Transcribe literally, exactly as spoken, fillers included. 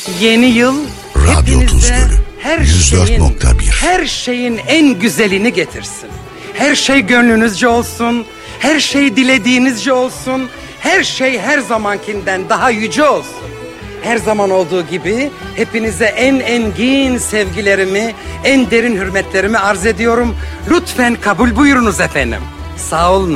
Yeni yıl Radyo hepinize Tuzgölü her yüz dört şeyin, nokta bir. her şeyin en güzelini getirsin. Her şey gönlünüzce olsun, her şey dilediğinizce olsun, her şey her zamankinden daha yüce olsun. Her zaman olduğu gibi hepinize en engin sevgilerimi, en derin hürmetlerimi arz ediyorum. Lütfen kabul buyurunuz efendim. Sağ olun.